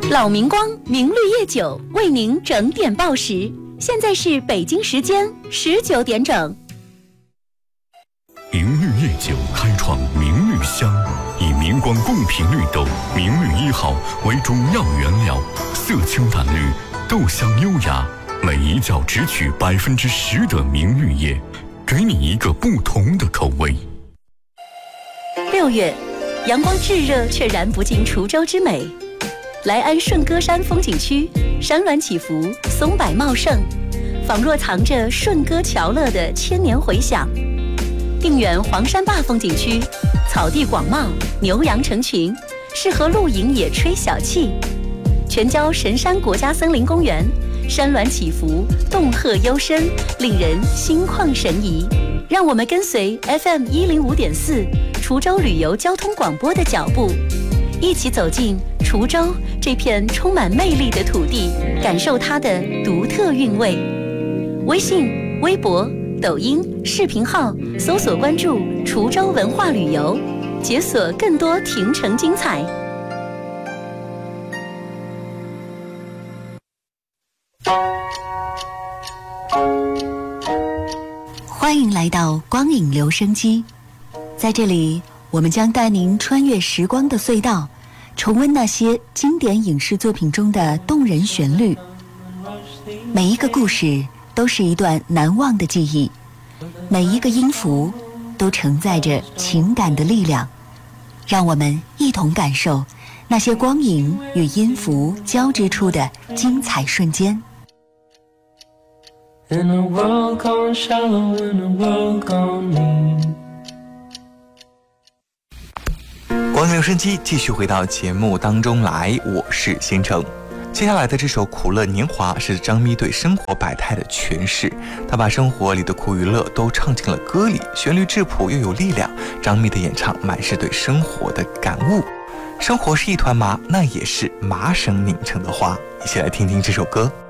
老明光明绿叶酒为您整点报时，现在是北京时间19点整。 明绿叶酒开创明绿香，以明光贡品绿豆明绿1号为主要原料，色清淡绿，豆香优雅，每一角只取10%的明绿叶，给你一个不同的口味。 6月，阳光炙热却燃不尽滁州之美。来安顺歌山风景区，山峦起伏，松柏茂盛，仿若藏着顺歌桥乐的千年回响。定远黄山坝风景区，草地广袤，牛羊成群，适合露营野炊小憩。全椒神山国家森林公园，山峦起伏，洞壑幽深，令人心旷神怡。让我们跟随 FM105.4 滁州旅游交通广播的脚步，一起走进滁州这片充满魅力的土地，感受它的独特韵味。微信、微博、抖音、视频号搜索关注滁州文化旅游，解锁更多亭城精彩。欢迎来到光影留声机，在这里我们将带您穿越时光的隧道，重温那些经典影视作品中的动人旋律。每一个故事都是一段难忘的记忆，每一个音符都承载着情感的力量。让我们一同感受那些光影与音符交织出的精彩瞬间。 In a world gone shallow, in a world gone mean。 光影留声机继续回到节目当中来，我是新城。接下来的这首《苦乐年华》是张咪对生活百态的诠释，他把生活里的苦与乐都唱进了歌里，旋律质朴又有力量。张咪的演唱满是对生活的感悟。生活是一团麻，那也是麻绳拧成的花。一起来听听这首歌。